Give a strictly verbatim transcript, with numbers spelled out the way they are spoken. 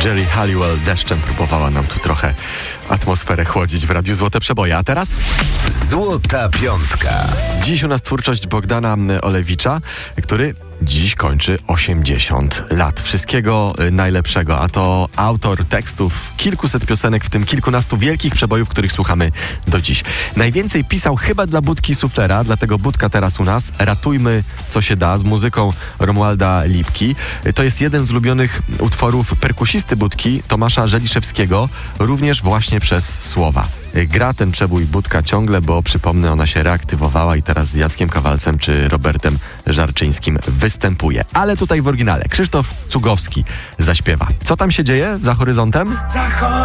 Jerry Halliwell deszczem próbowała nam tu trochę atmosferę chłodzić w Radiu Złote Przeboje. A teraz? Złota Piątka. Dziś u nas twórczość Bogdana Olewicza, który dziś kończy osiemdziesiąt lat. Wszystkiego najlepszego, a to autor tekstów kilkuset piosenek, w tym kilkunastu wielkich przebojów, których słuchamy do dziś. Najwięcej pisał chyba dla Budki Suflera, dlatego Budka teraz u nas. Ratujmy co się da z muzyką Romualda Lipki. To jest jeden z ulubionych utworów perkusisty Budki, Tomasza Żeliszewskiego, również właśnie przez słowa. Gra ten przebój Budka ciągle, bo przypomnę, ona się reaktywowała i teraz z Jackiem Kawalcem czy Robertem Żarczyńskim występuje. Ale tutaj w oryginale Krzysztof Cugowski zaśpiewa. Co tam się dzieje za horyzontem? Za